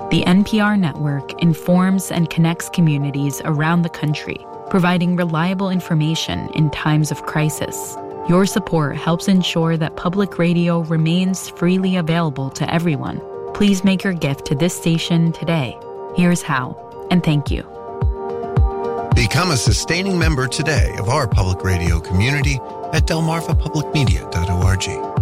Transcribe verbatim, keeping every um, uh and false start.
The N P R network informs and connects communities around the country, providing reliable information in times of crisis. Your support helps ensure that public radio remains freely available to everyone. Please make your gift to this station today. Here's how, and thank you. Become a sustaining member today of our public radio community at delmarva public media dot org.